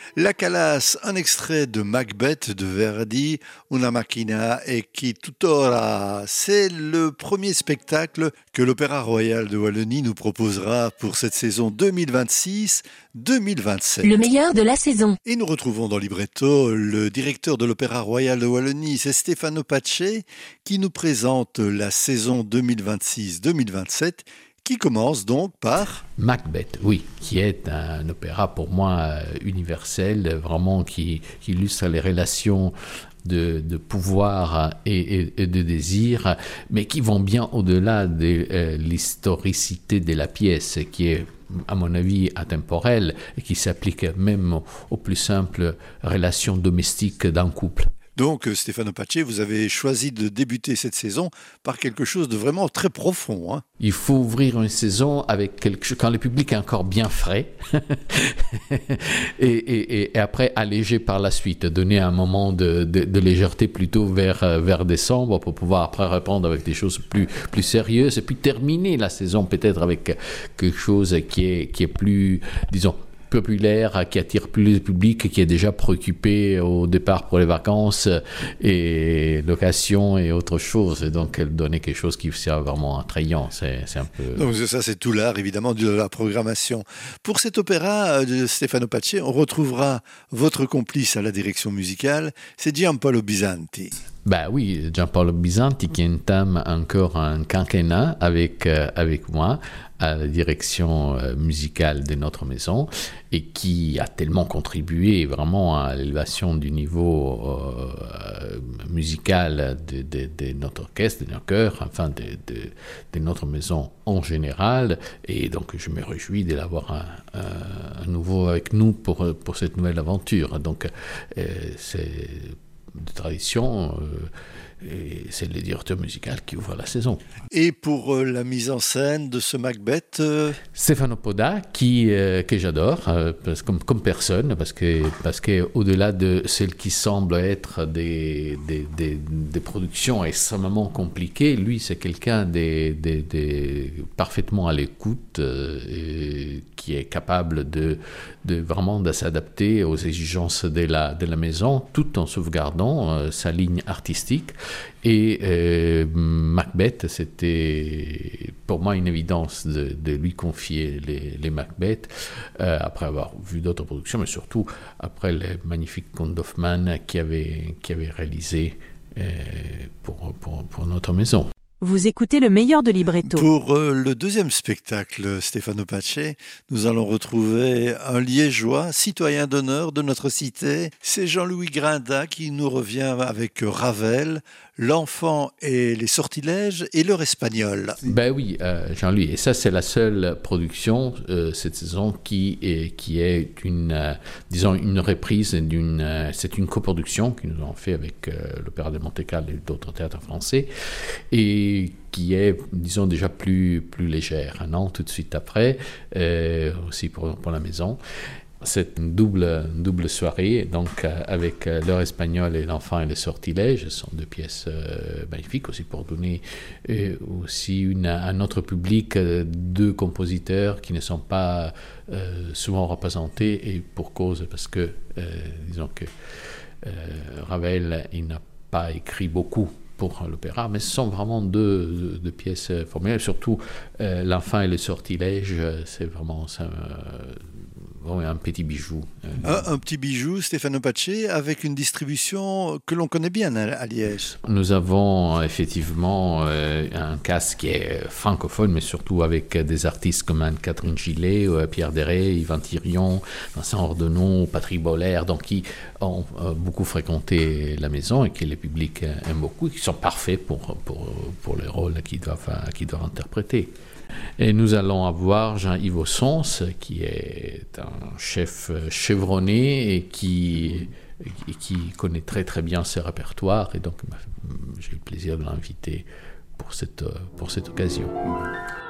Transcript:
La Calas, un extrait de Macbeth de Verdi, Una macchina e chi tuttora. C'est le premier spectacle que l'Opéra Royal de Wallonie nous proposera pour cette saison 2026-2027. Le meilleur de la saison. Et nous retrouvons dans Libretto le directeur de l'Opéra Royal de Wallonie, c'est Stefano Pace, qui nous présente la saison 2026-2027 qui commence donc par Macbeth, oui, qui est un opéra pour moi universel, vraiment qui illustre les relations de pouvoir et de désir, mais qui vont bien au-delà de l'historicité de la pièce, qui est, à mon avis, atemporelle et qui s'applique même aux plus simples relations domestiques d'un couple. Donc, Stefano Pace, vous avez choisi de débuter cette saison par quelque chose de vraiment très profond. Hein. Il faut ouvrir une saison avec quelque chose, quand le public est encore bien frais, et après alléger par la suite, donner un moment de légèreté plutôt vers décembre pour pouvoir après répondre avec des choses plus sérieuses, et puis terminer la saison peut-être avec quelque chose qui est plus, disons, populaire, qui attire plus le public, qui est déjà préoccupé au départ pour les vacances et location et autre chose. Et donc, elle donnait quelque chose qui sert vraiment attrayant. C'est un peu... Donc ça, c'est tout l'art, évidemment, de la programmation. Pour cet opéra de Stefano Pace, on retrouvera votre complice à la direction musicale, c'est Giampaolo Bisanti. Ben oui, Giampaolo Bisanti qui entame encore un quinquennat avec moi à la direction musicale de notre maison et qui a tellement contribué vraiment à l'élévation du niveau musical de notre orchestre, de nos chœurs, enfin de notre maison en général. Et donc je me réjouis de l'avoir à nouveau avec nous pour cette nouvelle aventure. Donc c'est de tradition, et c'est le directeur musical qui ouvre la saison. Et pour la mise en scène de ce Macbeth Stefano Poda, que j'adore, comme personne, parce que au-delà de celles qui semblent être des productions extrêmement compliquées, lui c'est quelqu'un de parfaitement à l'écoute, qui est capable de vraiment de s'adapter aux exigences de la maison, tout en sauvegardant sa ligne artistique. Et Macbeth, c'était pour moi une évidence de lui confier les Macbeth, après avoir vu d'autres productions, mais surtout après le magnifique conte d'Hoffmann qui avait réalisé pour notre maison. Vous écoutez le meilleur de Libretto. Pour le deuxième spectacle, Stefano Pace, nous allons retrouver un Liégeois, citoyen d'honneur de notre cité. C'est Jean-Louis Grinda qui nous revient avec Ravel, L'enfant et les sortilèges et l'heure espagnole. Ben oui, Jean-Louis. Et ça, c'est la seule production cette saison qui est une reprise c'est une coproduction que nous avons fait avec l'Opéra de Monte-Carlo et d'autres théâtres français. Et qui est, disons, déjà plus légère, un an tout de suite après, aussi pour la maison. C'est une double soirée, donc avec l'heure espagnole et l'enfant et le sortilège. Ce sont deux pièces magnifiques aussi pour donner aussi à notre public deux compositeurs qui ne sont pas souvent représentés, et pour cause, parce que disons que Ravel, il n'a pas écrit beaucoup pour l'opéra, mais ce sont vraiment deux pièces formidable, surtout l'enfant et le sortilège, c'est vraiment ça. Un petit bijou. Un petit bijou, Stefano Pace, avec une distribution que l'on connaît bien à Liège. Nous avons effectivement un cast qui est francophone, mais surtout avec des artistes comme Anne-Catherine Gillet, Pierre Deray, Yvan Thirion, Vincent Ordenon, Patrick Boller, donc qui ont beaucoup fréquenté la maison et que le public aime beaucoup, et qui sont parfaits pour les rôles qu'ils doivent interpréter. Et nous allons avoir Jean-Yves Ossens, qui est un chef chevronné et qui connaît très très bien ses répertoires, et donc j'ai eu le plaisir de l'inviter pour cette occasion.